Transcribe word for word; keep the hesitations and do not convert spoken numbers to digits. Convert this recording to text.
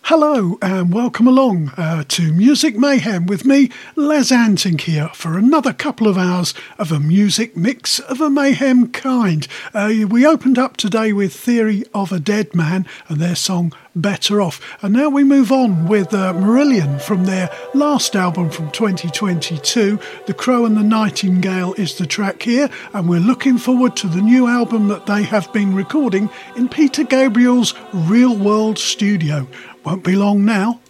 Hello and welcome along uh, to Music Mayhem with me, Les Anting here for another couple of hours of a music mix of a mayhem kind. Uh, we opened up today with Theory of a Dead Man and their song Better Off. And now we move on with uh, Marillion from their last album from twenty twenty-two. The Crow and the Nightingale is the track here, and we're looking forward to the new album that they have been recording in Peter Gabriel's Real World studio. Won't be long now.